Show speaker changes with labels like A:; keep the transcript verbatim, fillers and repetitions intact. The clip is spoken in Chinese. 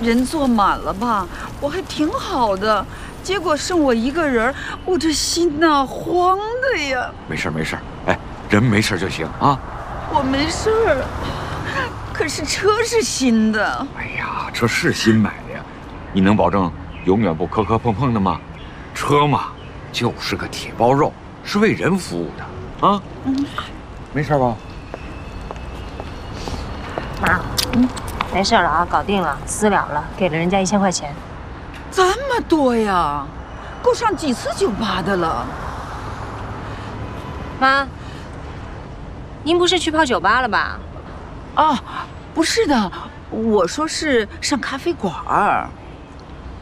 A: 人坐满了吧，我还挺好的，结果剩我一个人，我这心呐慌的呀。
B: 没事没事，哎，人没事就行啊。
A: 我没事儿，可是车是新的。
B: 哎呀，车是新买的呀，你能保证永远不磕磕碰碰的吗？车嘛，就是个铁包肉，是为人服务的啊。嗯，没事吧？
C: 妈，嗯，没事了啊，搞定了，私了了，给了人家一千块钱。
A: 这么多呀，够上几次酒吧的了。
C: 妈，您不是去泡酒吧了吧？
A: 啊，不是的，我说是上咖啡馆儿。